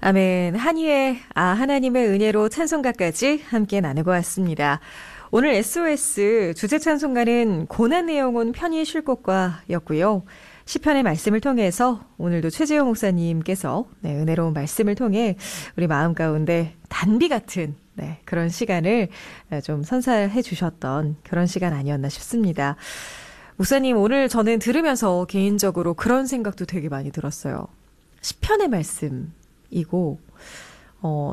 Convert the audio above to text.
아멘. 한이의 하나님의 은혜로 찬송가까지 함께 나누고 왔습니다. 오늘 SOS 주제 찬송가는 고난 내용은 편히 쉴 곳과 였고요. 시편의 말씀을 통해서 오늘도 최재형 목사님께서 은혜로운 말씀을 통해 우리 마음 가운데 단비 같은 그런 시간을 좀 선사해 주셨던 그런 시간 아니었나 싶습니다. 목사님, 오늘 저는 들으면서 개인적으로 그런 생각도 되게 많이 들었어요. 시편의 말씀이고